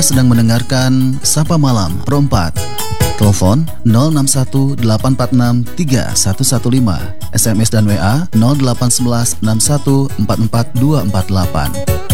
Anda sedang mendengarkan Sapa Malam Pro 4. Telepon 061-846-3115. SMS dan WA 0811 61 44 248.